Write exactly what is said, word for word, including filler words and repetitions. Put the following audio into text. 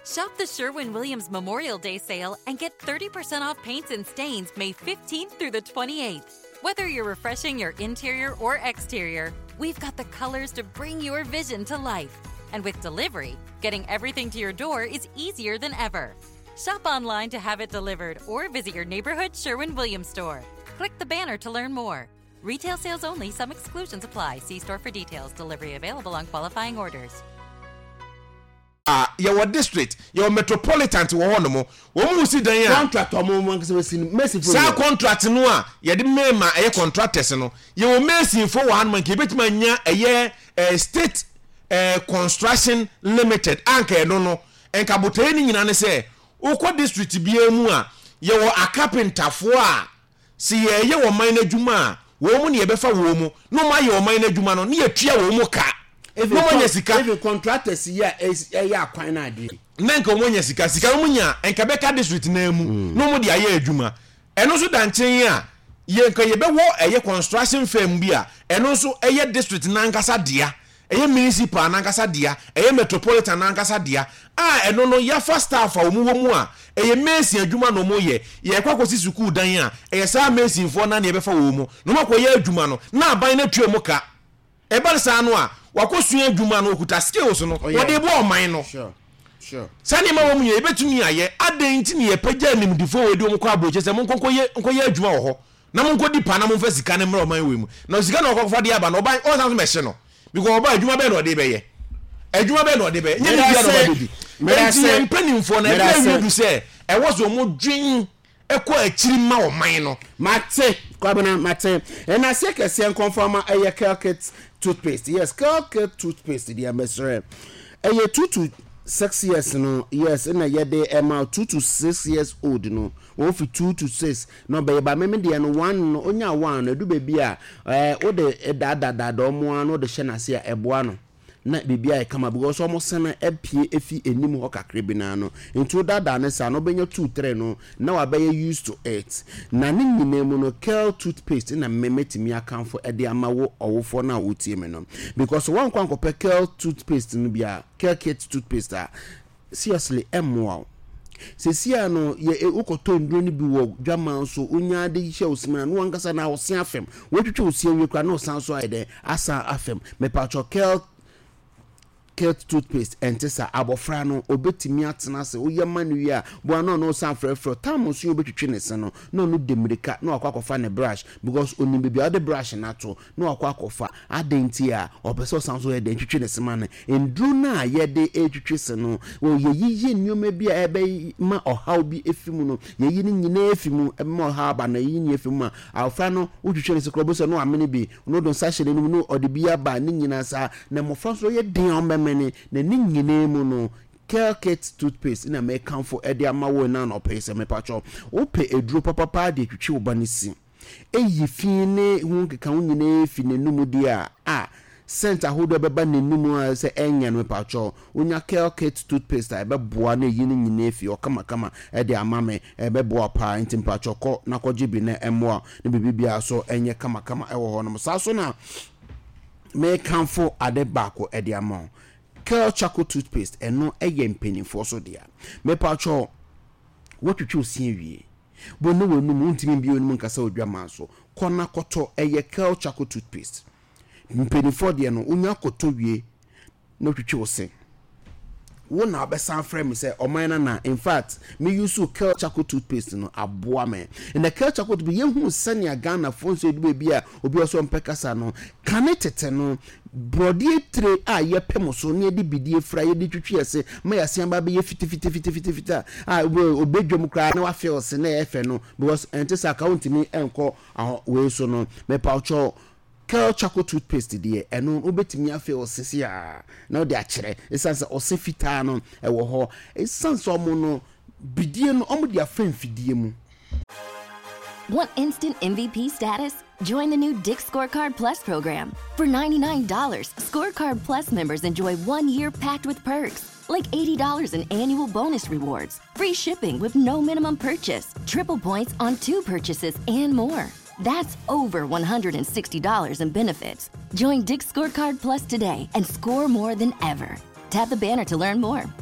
Shop the Sherwin-Williams Memorial Day sale and get thirty percent off paints and stains May fifteenth through the twenty-eighth. Whether you're refreshing your interior or exterior, we've got the colors to bring your vision to life. And with delivery, getting everything to your door is easier than ever. Shop online to have it delivered or visit your neighborhood Sherwin-Williams store. Click the banner to learn more. Retail sales only. Some exclusions apply. See store for details. Delivery available on qualifying orders. Ah, uh, your district, your metropolitan to one more. One more see the contract or more merciful. Sa contract no a ye de mema e contractors no. Your mercy for one man keep it mania a year state uh, construction limited anka no no. Enka botani nyina ne say, ukwa district bia mu a ye wo a carpenter fo a si ye ye wo man adwuma a wo mu ne ye befa wo mu. No ma ye wo man adwuma no ne ye tua wo mu ka. If no one sika if contractors here is ya kwan na ade nanka omonya sika sika omonya enka beka district na mu no mo dia ya adwuma eno so danchen a ye nka ye be wo eye construction firm bi a eno so eye district na nkasa dia eye municipal na nkasa dia eye metropolitan na nkasa dia a eno no ya first staff a omu wo mu a eye mesi adwuma no mo ye ye kwakosi school dan a eye sa mesi fo na na ye be fa wo mu no makoye adwuma no na aban na tue mu ka e ba sa no a wakosua adwuma no okuta skills no wode bo oman no sure sure sani ma wo mu ye betumi aye adenti ne ye pagya nim difo we de omko abroche se mon konkoye konkoye adwuma wo ho na mon kodi pa na mon fa sika ne mra oman we mu na sika na okofo de aba na oban o san so me hye no because oban adwuma be na ode be ye adwuma be na ode be nye ni bia no ba dedi me say mpanimfo na e bi se e wo so mo dwen ekọ akiri ma oman no mate kwabena mate and I say kese conform aye Kelkit toothpaste. Yes, Kelkit toothpaste the mesre aye two to six years no. Yes, in a year they am two to six years old no. Wo fi two to six no be ba me me de no one no onya one no do baby a eh wo de da da da do mo no de hye na se eboa no na bibia e kama because almost sana epie efi enim ho kakre bi na no into dada ne sa no benya two three no na wa be used to it na ne nyine mu no Kel toothpaste na memetimi account for e de amawo owofo na wotie me no because one kwan ko pe Kel toothpaste no bia Kelkit toothpaste a seriously emwa sesia no ye ukoto ndro ni bi wo dwaman so onya de hye osima no wankasa na osia afem wotwetwe osia wiekra na osan so aide asa afem me patcho Kel Kelkit toothpaste entesa abofra no obetimi atena se oye manu wi a bo no no san frefro tam so obetwetwe ne se no no no demirika no akwa akofa ne brush because oni bebia de brush na to no akwa akofa adenti a obeso san so ye de twetwe ne se man endru na ye de etwetwe se no o ye yiye nnyoma bia ebe ma ohaw bi efimu no ye yi ni nyina efimu ebe ma ohaw ba na yi ni efimu a afra no otwetwe ne se krobo se no amene bi no don sa hye ne no ode bia ba ni nyina sa na mofra so ye den ombe many na ni nyine mu no Kelkit toothpaste na me kan for e de amawo na no pay se me pacho o pe eduro papa pa de twetwe obanisi eyi fine hu keka hu nyine fi ne numu dia a center hodo beba ne numu a se enya no pacho onya Kelkit toothpaste e be boa na eyi ni nyine fi o kama kama e de amame e be boa pa ntim pacho ko na ko jibi na emwa ne bibia so enye kama kama e wo ho no sa so na me kan for ade bako e de amon Kel Charcoal toothpaste eno eye mpenifo so dia me pacho wotwetwe osia wie bo no wonu mu ntimi bi onu nkasa odwama so kona koto eye Kel Charcoal toothpaste mpenifo dia no onya koto wie no twetwe osia wona obesan frame me say omana na in fact me use Kel Charcoal toothpaste no aboa me in the Kel Charcoal be yehu sania Ghana fon so edu bi a obi oso mpekasa no kanetete no brody tre a ye pemo so ne de bidie fra ye de twetwe ese ma ya sian ba be ye fiti fiti fiti fiti fiti a obedwom kra na wa feel se na efe no because entisa account ni enko we so no me paucho Kel Charcoal toothpaste die eno obetimi afa osisi a na ode akere esanse osefita no e wo ho esanse omo no bidie no omo dia fa mfidie mu. Want instant M V P status? Join the new Dick Scorecard Plus program. For ninety-nine dollars, Scorecard Plus members enjoy one year packed with perks, like eighty dollars in annual bonus rewards, free shipping with no minimum purchase, triple points on two purchases, and more. That's over one hundred sixty dollars in benefits. Join Dick Scorecard Plus today and score more than ever. Tap the banner to learn more.